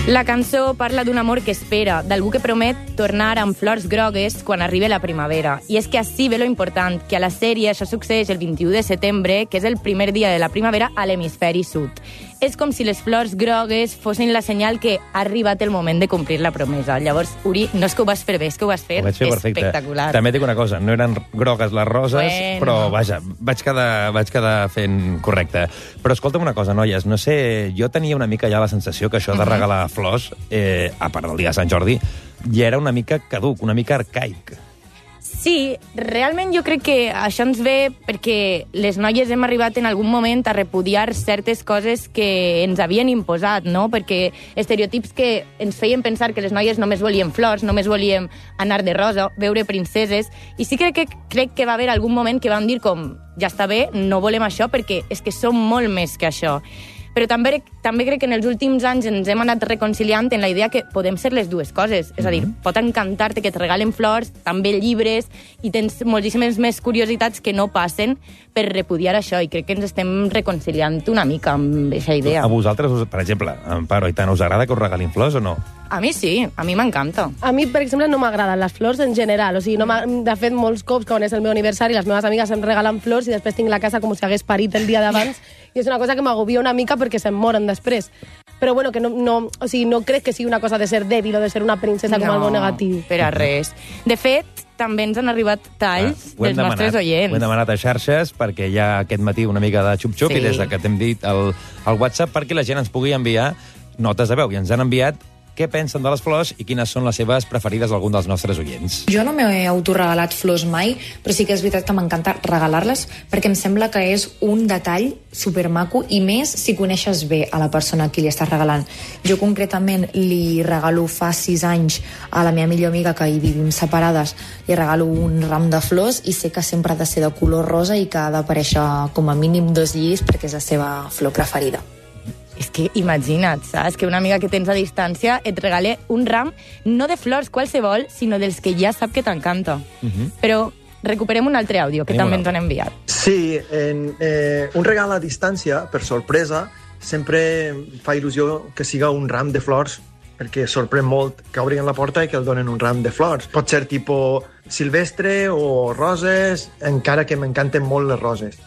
La cançó parla d'un amor que espera, d'algú que promet tornar amb flors grogues quan arribi la primavera. I és que així ve lo important, que a la sèrie això succeeix el 21 de setembre, que és el primer dia de la primavera a l'hemisferi sud. És com si les flors grogues fossin la senyal que ha arribat el moment de complir la promesa. Llavors, Uri, no és que ho vas fer bé, és que ho vas fer espectacular. També dic una cosa, no eren grogues les roses, però vaja, vaig quedar fent correcte. Però escolta'm una cosa, noies, no sé, jo tenia una mica ja la sensació que això de regalar flors, a part del dia de Sant Jordi, ja era una mica caduc, una mica arcaic. Sí, realment jo crec que això ens ve perquè les noies hem arribat en algun moment a repudiar certes coses que ens havien imposat, no? Perquè estereotips que ens feien pensar que les noies només volíem flors, només volíem anar de rosa, veure princeses, i sí crec que va haver algun moment que vam dir com, ja està bé, no volem això perquè és que som molt més que això. Però també crec que en els últims anys ens hem anat reconciliant en la idea que podem ser les dues coses. És a dir, pot encantar-te que et regalen flors, també llibres, i tens moltíssimes més curiositats que no passen per repudiar això, i crec que ens estem reconciliant una mica amb aquesta idea. A vosaltres, per exemple, Amparo, Aitana, us agrada que us regalin flors o no? A mi sí, a mi m'encanta. A mi, per exemple, no m'agraden les flors en general. O sigui, de fet, molts cops, quan és el meu aniversari, les meves amigues em regalen flors i després tinc la casa com si hagués parit el dia d'abans, i és una cosa que m'agobia una mica perquè se'm moren després. Però bueno, que no crec que sigui una cosa de ser dèbil o de ser una princesa com algo negatiu. Per a res. De fet, també ens han arribat talls dels nostres oients. Ho hem demanat a xarxes perquè hi ha aquest matí una mica de xup-xup i des que t'hem dit al WhatsApp perquè la gent ens pugui enviar notes de veu. I ens han enviat què pensen de les flors i quines són les seves preferides d'algun dels nostres oients. Jo no m'he autoregalat flors mai, però sí que és veritat que m'encanta regalar-les perquè em sembla que és un detall supermaco i més si coneixes bé a la persona a qui li estàs regalant. Jo concretament li regalo fa 6 anys a la meva millor amiga que hi vivim separades, li regalo un ram de flors i sé que sempre ha de ser de color rosa i que ha d'aparèixer com a mínim 2 lliris perquè és la seva flor preferida. És que imagina't, saps? Que una amiga que tens a distància et regale un ram, no de flors qualsevol, sinó dels que ja sap que t'encanta. Però recuperem un altre àudio que també ens han enviat. Sí, un regal a distància, per sorpresa, sempre fa il·lusió que siga un ram de flors, perquè sorprèn molt que obrin la porta i que el donen un ram de flors. Pot ser tipus silvestre o roses, encara que m'encanten molt les roses.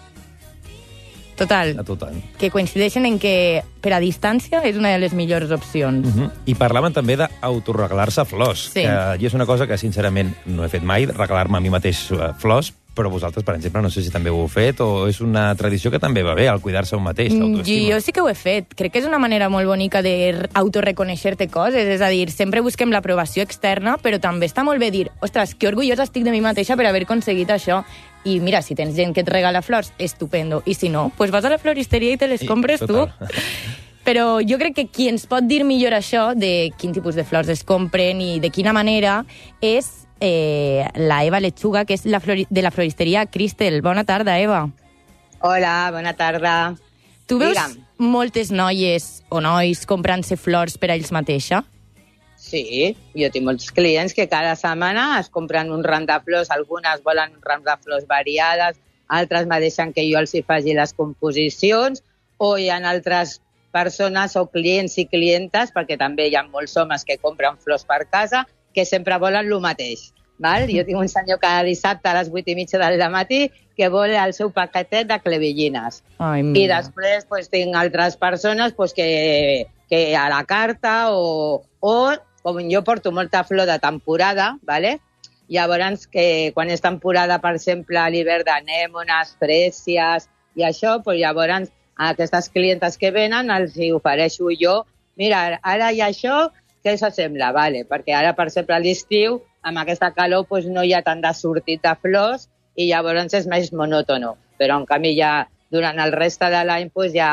Total. Que coincideixen en que per a distància és una de les millors opcions. I parlaven també d'autoregalar-se flors. Sí. I és una cosa que, sincerament, no he fet mai, regalar-me a mi mateix flors, però vosaltres, per exemple, no sé si també ho heu fet o és una tradició que també va bé, el cuidar-se un mateix, l'autoestima. Jo sí que ho he fet. Crec que és una manera molt bonica d'autoreconèixer-te coses. És a dir, sempre busquem l'aprovació externa, però també està molt bé dir, ostres, que orgullosa estic de mi mateixa per haver aconseguit això. I mira, si tens gent que et regala flors, estupendo. I si no, pues vas a la floristeria i te les compres tu. Però jo crec que qui ens pot dir millor això, de quin tipus de flors es compren i de quina manera, és la Eva Lechuga, que és de la floristeria Cristel. Bona tarda, Eva. Hola, bona tarda. Tu veus moltes noies o nois comprant-se flors per a ells mateixa? Sí, jo tinc molts clients que cada setmana es compren un ram de flors, algunes volen un ram de flors variades, altres me deixen que jo els hi faci les composicions, o hi ha altres persones o clients i clientes, perquè també hi ha molts homes que compren flors per casa, que sempre volen el mateix. Val? Jo tinc un senyor cada dissabte a les 8:30 del matí que vol el seu paquetet de clevellines. I després tinc altres persones que a la carta o com jo porto molta flor de temporada, ¿vale? Llavors, que quan és temporada, per exemple, a l'hivern d'anèmones, frèsies i això, llavors a aquestes clientes que venen els hi ofereixo jo, mira, ara hi ha això, què s'assembla? Vale, perquè ara, per exemple, a l'estiu, amb aquesta calor no hi ha tant de sortit de flors i llavors és més monòtono. Però, en canvi, ja durant el reste de l'any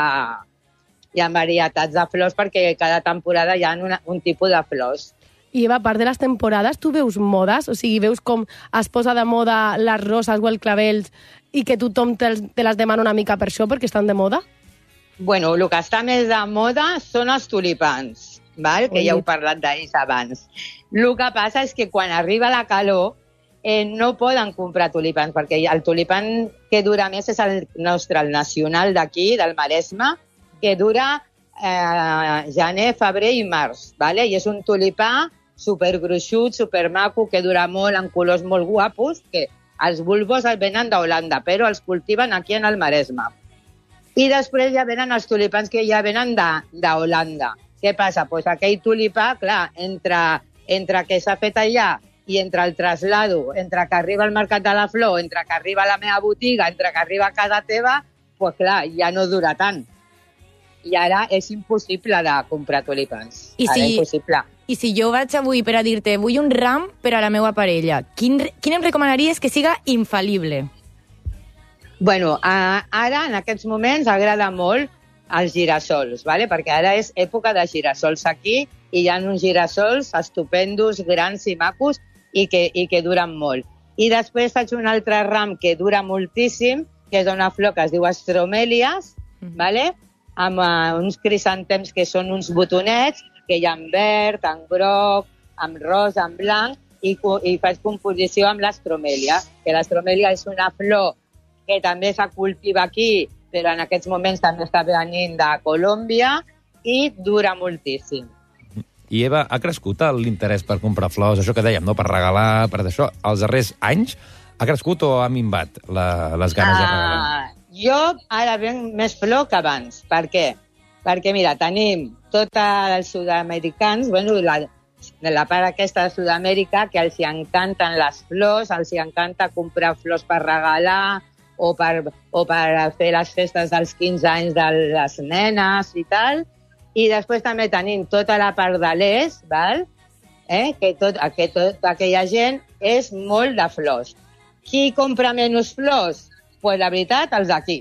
hi ha varietats de flors perquè cada temporada hi ha un tipus de flors. I Eva, a part de les temporades, tu veus modes? O sigui, veus com es posa de moda les roses o els clavells i que tothom te les demana una mica per això, perquè estan de moda? Bueno, el que està més de moda són els tulipans, val? Que ja heu parlat d'ells abans. El que passa és que quan arriba la calor no poden comprar tulipans, perquè el tulipan que dura més és el nostre, el nacional d'aquí, del Maresme, que dura gener, febrer i març, ¿vale? I és un tulipà supergruixut, supermaco, que dura molt, en colors molt guapos, que els bulbos els venen d'Holanda, però els cultiven aquí en el Maresme. I després ja venen els tulipans que ja venen d'Holanda. Què passa? Pues aquell tulipà, clar, entre que s'ha fet allà i entre el traslado, entre que arriba al Mercat de la Flor, entre que arriba a la meva botiga, entre que arriba a casa teva, pues clar, ja no dura tant. I ara és impossible de comprar tulipans. Impossible. I si jo vaig avui per a dir-te vull un ram per a la meva parella, quin em recomanaries que siga infal·lible? Bueno, ara, en aquests moments, agrada molt els girassols, ¿vale? Perquè ara és època de girassols aquí i hi ha uns girassols estupendos, grans i macos i que duren molt. I després faig un altre ram que dura moltíssim, que és una flor que es diu astromèlies, ¿vale? Amb uns crisantems que són uns botonets, que hi ha en verd, en groc, en rosa, en blanc, i faig composició amb l'astromèlia, que l'astromèlia és una flor que també se cultiva aquí, però en aquests moments també està venint de Colòmbia i dura moltíssim. I Eva, ha crescut l'interès per comprar flors, això que dèiem, no? Per regalar, per això, els darrers anys, ha crescut o ha minvat les ganes de regalar? Jo ara venc més flor que abans. Per què? Perquè, mira, tenim tots els sud-americans, bueno, la part aquesta de Sud-amèrica, que els encanten les flors, els encanta comprar flors per regalar o per fer les festes dels 15 anys de les nenes i tal. I després també tenim tota la part de l'est, val? Que tota aquella gent és molt de flors. Qui compra menys flors? Pues la veritat, els d'aquí.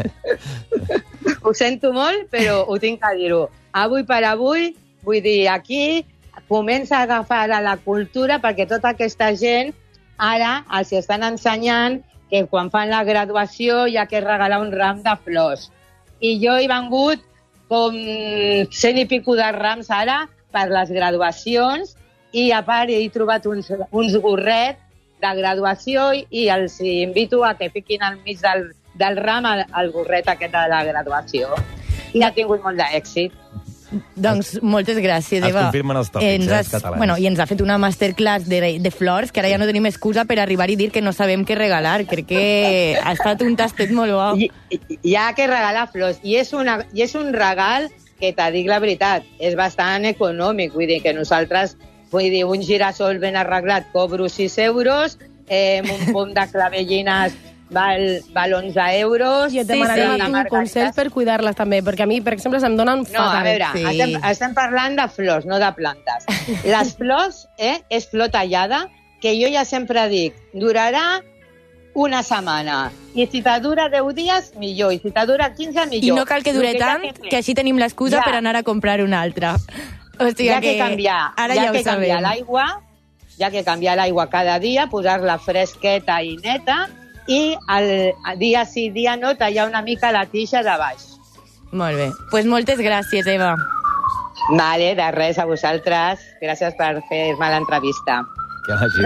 Ho sento molt, però ho tinc que dir-ho. Avui per avui, vull dir, aquí comença a agafar la cultura perquè tota aquesta gent ara els estan ensenyant que quan fan la graduació hi ha que regalar un ram de flors. I jo he vengut com 100 i pico de rams ara per les graduacions i a part he trobat uns gorrets de graduació i els invito a que fiquin al mig del ram el gorret aquest de la graduació. I ha tingut molt d'èxit. Doncs moltes gràcies, Eva. Es confirmen els tòpics, catalans. Bueno, i ens ha fet una masterclass de flors, que ara ja no tenim excusa per arribar i dir que no sabem què regalar. Crec que ha estat un tastet molt bo. Hi ha que regalar flors. I és un regal que, t'ha dit la veritat, és bastant econòmic. Vull dir que nosaltres, un girassol ben arreglat cobro 6 euros, un pom de clavellines val 11 euros. I et demanaria un consell per cuidar-les també, perquè a mi, per exemple, se'm donen fatal. No, a veure, estem parlant de flors, no de plantes. Les flors és flor tallada, que jo ja sempre dic, durarà una setmana. I si te dura 10 dies, millor. I si te dura 15, millor. I no cal que dure tant, que així tenim l'excusa per anar a comprar una altra. O sigui hi ha que canviar l'aigua, hi ha que canviar l'aigua cada dia, posar-la fresqueta i neta, i el dia sí, dia no, tallar una mica la tija de baix. Molt bé. Doncs moltes gràcies, Eva. Vale, de res, a vosaltres. Gràcies per fer-me l'entrevista. Que vagi.